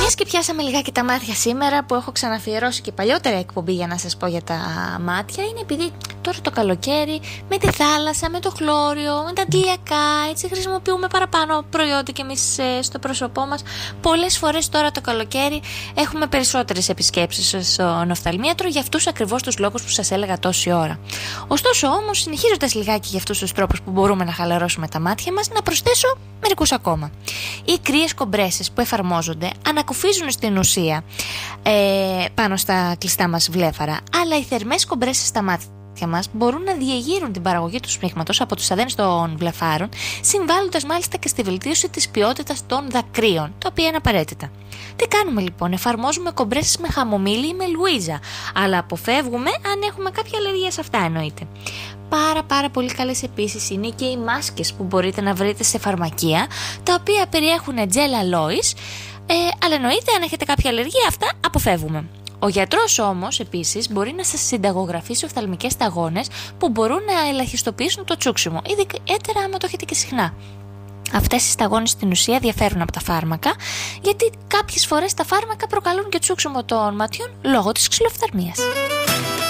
Μιας και πιάσαμε λιγάκι τα μάτια σήμερα, που έχω ξαναφιερώσει και παλιότερα εκπομπή για να σας πω για τα μάτια, είναι επειδή τώρα το καλοκαίρι με τη θάλασσα, με το χλώριο, με τα αντιλιακά, έτσι χρησιμοποιούμε παραπάνω προϊόντα και εμείς στο πρόσωπό μας. Πολλές φορές τώρα το καλοκαίρι έχουμε περισσότερες επισκέψεις στον οφθαλμίατρο για αυτούς ακριβώς τους λόγους που σας έλεγα τόση ώρα. Ωστόσο όμως, συνεχίζοντας λιγάκι για αυτούς τους τρόπους που μπορούμε να χαλαρώσουμε τα μάτια μας, να προσθέσω μερικούς ακόμα. Οι κρύες κομπρέσες που εφαρμόζονται ανακουφίζουν στην ουσία πάνω στα κλειστά μας βλέφαρα, αλλά οι θερμές κομπρέσες στα μάτια μας μπορούν να διεγείρουν την παραγωγή του σμίγματος από τους αδένες των βλεφάρων, συμβάλλοντας μάλιστα και στη βελτίωση της ποιότητας των δακρύων, τα οποία είναι απαραίτητα. Τι κάνουμε λοιπόν? Εφαρμόζουμε κομπρέσες με χαμομήλι ή με λουίζα, αλλά αποφεύγουμε αν έχουμε κάποια αλλεργία σε αυτά, εννοείται. Πάρα πολύ καλές επίσης είναι και οι μάσκες που μπορείτε να βρείτε σε φαρμακεία, τα οποία περιέχουν τζέλ αλόης, αλλά εννοείται αν έχετε κάποια αλλεργία, αυτά αποφεύγουμε. Ο γιατρός όμως επίσης μπορεί να σας συνταγογραφήσει οφθαλμικές σταγόνες που μπορούν να ελαχιστοποιήσουν το τσούξιμο, ιδιαίτερα άμα το έχετε και συχνά. Αυτές οι σταγόνες στην ουσία διαφέρουν από τα φάρμακα, γιατί κάποιες φορές τα φάρμακα προκαλούν και τσούξιμο των ματιών λόγω της ξυλοφθαλμίας.